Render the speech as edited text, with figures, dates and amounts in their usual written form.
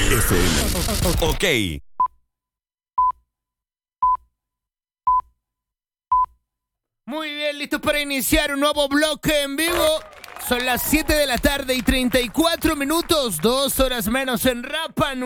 FM. Ok. Muy bien, listos para iniciar un nuevo bloque en vivo. Son las 7 de la tarde y 34 minutos, 2 horas menos en Rapa Nui.